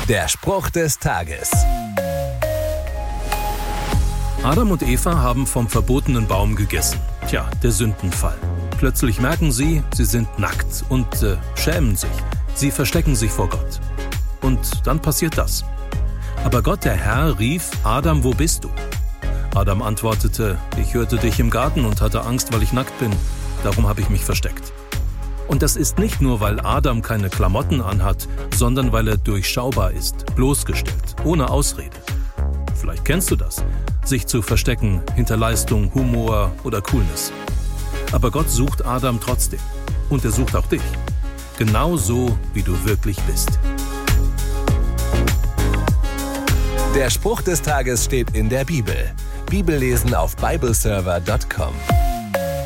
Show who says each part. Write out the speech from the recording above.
Speaker 1: Der Spruch des Tages.
Speaker 2: Adam und Eva haben vom verbotenen Baum gegessen. Tja, der Sündenfall. Plötzlich merken sie sind nackt und schämen sich. Sie verstecken sich vor Gott. Und dann passiert das. Aber Gott, der Herr, rief: Adam, wo bist du? Adam antwortete: Ich hörte dich im Garten und hatte Angst, weil ich nackt bin. Darum habe ich mich versteckt. Und das ist nicht nur, weil Adam keine Klamotten anhat, sondern weil er durchschaubar ist, bloßgestellt, ohne Ausrede. Vielleicht kennst du das, sich zu verstecken hinter Leistung, Humor oder Coolness. Aber Gott sucht Adam trotzdem. Und er sucht auch dich. Genau so, wie du wirklich bist.
Speaker 1: Der Spruch des Tages steht in der Bibel. Bibellesen auf bibleserver.com.